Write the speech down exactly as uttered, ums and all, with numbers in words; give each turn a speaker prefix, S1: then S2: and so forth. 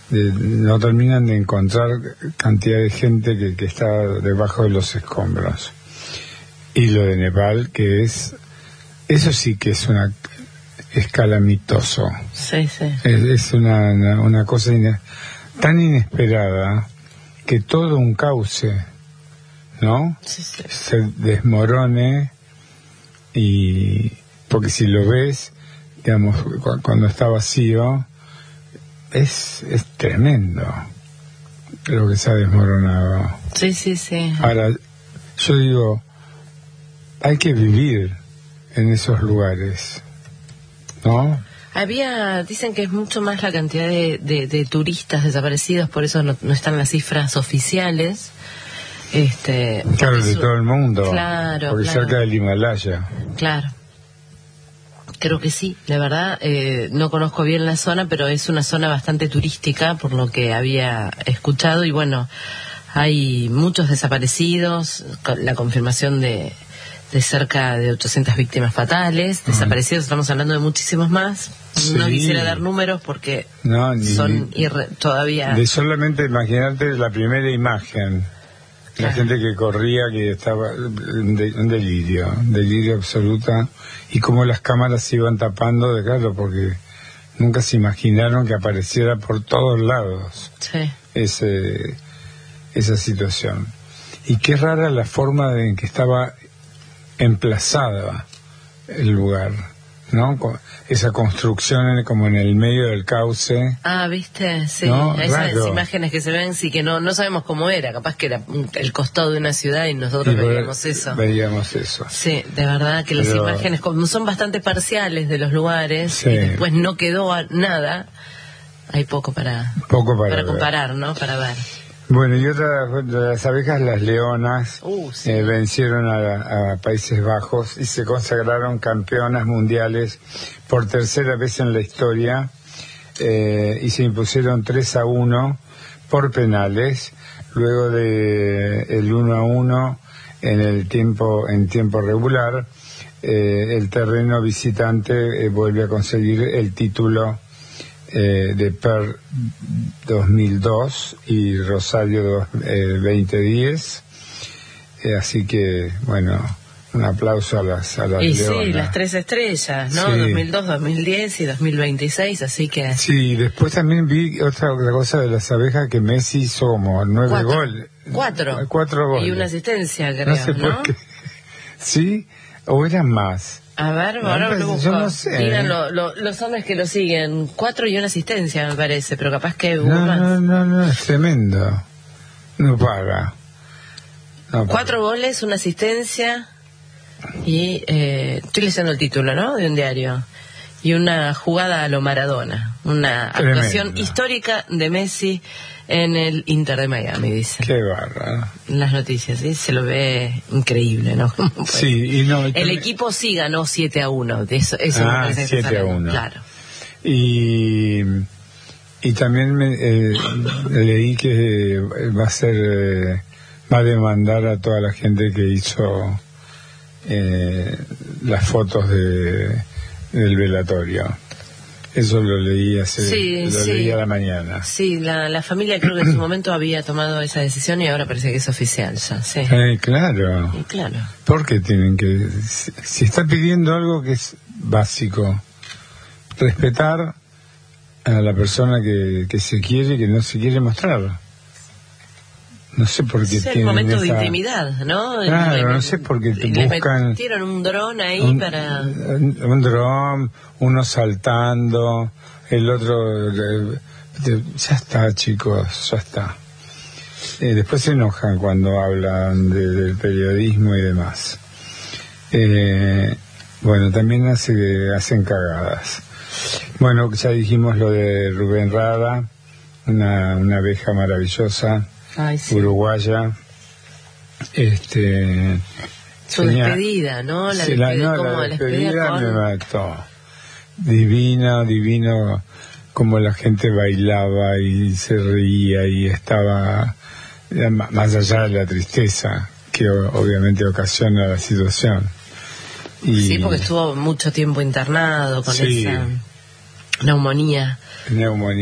S1: de, no terminan de encontrar cantidad de gente que, que está debajo de los escombros. Y lo de Nepal, que es, eso sí que es una es calamitoso.
S2: Sí, sí.
S1: Es, es una, una, una cosa ine, tan inesperada que todo un cauce, ¿no?
S2: Sí, sí.
S1: Se desmorone, y porque si lo ves, digamos, cu cuando está vacío, es, es tremendo lo que se ha desmoronado.
S2: Sí, sí, sí.
S1: Ahora, yo digo, hay que vivir en esos lugares, ¿no?
S2: Había, dicen que es mucho más la cantidad de, de, de turistas desaparecidos, por eso no, no están las cifras oficiales. Este,
S1: claro, de
S2: eso,
S1: todo el mundo,
S2: claro,
S1: porque
S2: claro.
S1: cerca del Himalaya.
S2: Claro. Creo que sí, la verdad, eh, no conozco bien la zona, pero es una zona bastante turística, por lo que había escuchado, y bueno, hay muchos desaparecidos, la confirmación de, de cerca de ochocientas víctimas fatales, uh-huh. Desaparecidos, estamos hablando de muchísimos más. Sí. No quisiera dar números porque
S1: no, ni,
S2: son irre, todavía...
S1: De solamente imaginarte la primera imagen, la
S2: claro.
S1: gente que corría, que estaba un, de, un delirio, un delirio absoluta, y cómo las cámaras se iban tapando, de claro, porque nunca se imaginaron que apareciera por todos lados
S2: sí.
S1: ese, esa situación. Y qué rara la forma en que estaba emplazada el lugar, ¿no? Esa construcción como en el medio del cauce.
S2: Ah, ¿viste? Sí,
S1: ¿no?
S2: Esas
S1: Raro.
S2: Imágenes que se ven, sí, que no no sabemos cómo era, capaz que era el costado de una ciudad y nosotros y veíamos eso.
S1: Veíamos eso.
S2: Sí, de verdad que Pero... las imágenes como son bastante parciales de los lugares, sí. Y después no quedó nada, hay poco para,
S1: poco para,
S2: para comparar, ¿no? Para ver.
S1: Bueno, y otra de las abejas, las leonas,
S2: uh, sí.
S1: eh, vencieron a, a Países Bajos y se consagraron campeonas mundiales por tercera vez en la historia, eh, y se impusieron tres a uno por penales, luego de el uno a uno en el tiempo en tiempo regular. Eh, el terreno visitante eh, vuelve a conseguir el título Eh, de Per dos mil dos y Rosario dos, eh, veinte diez, eh, así que bueno, un aplauso a las a las
S2: y
S1: leonas.
S2: Sí, las tres estrellas, ¿no?
S1: Sí.
S2: dos mil dos, dos mil diez y dos mil veintiséis, así que
S1: sí, después también vi otra, otra cosa de las abejas, que Messi hizo como nueve
S2: cuatro.
S1: goles
S2: cuatro
S1: cuatro goles
S2: y una asistencia, creo,
S1: no sé
S2: ¿no?
S1: por qué. Sí, o eran más.
S2: A ver, ahora
S1: no,
S2: lo busco.
S1: Yo no sé.
S2: Digan lo, lo, los hombres que lo siguen. Cuatro y una asistencia, me parece, pero capaz que hubo
S1: no,
S2: más.
S1: No, no, no, es tremendo. No paga. No paga.
S2: Cuatro goles, una asistencia y... Eh, estoy leyendo el título, ¿no? De un diario. Y una jugada a lo Maradona. Una
S1: Tremendo.
S2: Actuación histórica de Messi en el Inter de Miami, dice.
S1: Qué barra.
S2: Las noticias, ¿sí? Se lo ve increíble, ¿no?
S1: Sí, y no...
S2: El
S1: también...
S2: equipo sí ganó siete a uno, de eso, eso
S1: ah,
S2: me parece
S1: siete a uno.
S2: Claro.
S1: Y, y también me, eh, leí que va a ser, eh, va a demandar a toda la gente que hizo eh, las fotos de, del velatorio. Eso lo leí hace,
S2: sí,
S1: lo
S2: sí.
S1: leí a la mañana.
S2: Sí, la, la familia creo que en su momento había tomado esa decisión y ahora parece que es oficial ya, sí.
S1: Eh, claro.
S2: Y claro.
S1: ¿Por qué tienen que...? Si, si está pidiendo algo que es básico, respetar a la persona que, que se quiere y que no se quiere mostrar. No sé por qué
S2: es
S1: tienen
S2: el momento
S1: esa...
S2: de intimidad, ¿no?
S1: Claro,
S2: le,
S1: no sé por qué te
S2: le
S1: buscan...
S2: metieron un dron ahí
S1: un,
S2: para...
S1: Un, un dron, uno saltando, el otro... De, de, ya está, chicos, ya está. Eh, después se enojan cuando hablan de, del periodismo y demás. Eh, bueno, también hace, hacen cagadas. Bueno, ya dijimos lo de Rubén Rada, una, una abeja maravillosa.
S2: Ay, sí.
S1: Uruguaya, este
S2: su tenía, despedida, ¿no? La,
S1: sí,
S2: despedida,
S1: la, no,
S2: como
S1: la despedida,
S2: despedida con...
S1: me mató. Divino, divino, como la gente bailaba y se reía y estaba, más allá de la tristeza que obviamente ocasiona la situación. Y,
S2: sí, porque estuvo mucho tiempo internado con
S1: sí,
S2: esa neumonía.
S1: Neumonía.